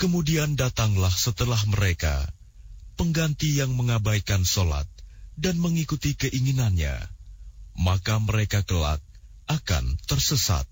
Kemudian datanglah setelah mereka pengganti yang mengabaikan solat dan mengikuti keinginannya, maka mereka kelak akan tersesat.